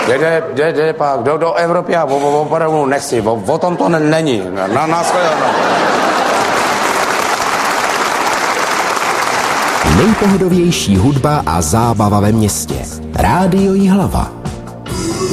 Jde pak do Evropy, já opravdu nechci, o tom to není, na následanou. Nejpohodovější hudba a zábava ve městě. Rádio Jihlava.